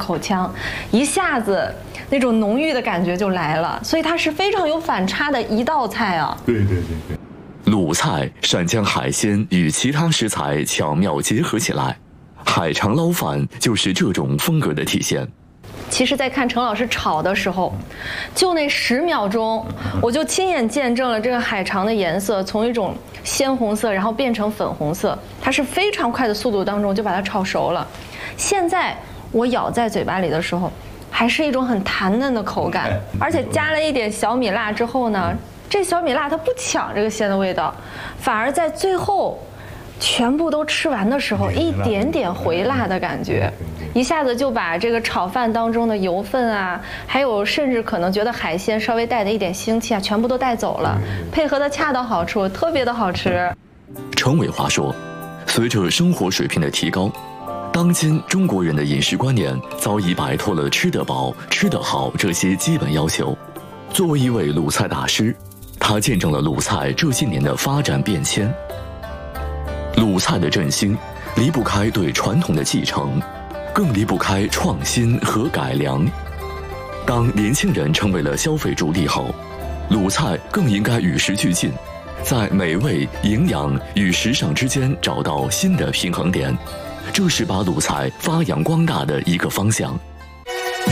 口腔，一下子那种浓郁的感觉就来了，所以它是非常有反差的一道菜啊。 对。 鲁菜善将海鲜与其他食材巧妙结合起来，海肠捞饭就是这种风格的体现。 其实，在看陈老师炒的时候，就那10秒钟，我就亲眼见证了这个海肠的颜色从一种鲜红色，然后变成粉红色，它是非常快的速度当中就把它炒熟了。现在我咬在嘴巴里的时候，还是一种很弹嫩的口感，而且加了一点小米辣之后呢，这小米辣它不抢这个鲜的味道，反而在最后全部都吃完的时候，一点点回辣的感觉，一下子就把这个炒饭当中的油分啊，还有甚至可能觉得海鲜稍微带的一点腥气啊，全部都带走了，配合的恰到好处，特别的好吃。 程伟华说，随着生活水平的提高，当今中国人的饮食观念早已摆脱了吃得饱、吃得好这些基本要求。作为一位鲁菜大师，他见证了鲁菜这些年的发展变迁。鲁菜的振兴离不开对传统的继承，更离不开创新和改良。当年轻人成为了消费主力后，鲁菜更应该与时俱进，在美味、营养与时尚之间找到新的平衡点，这是把鲁菜发扬光大的一个方向。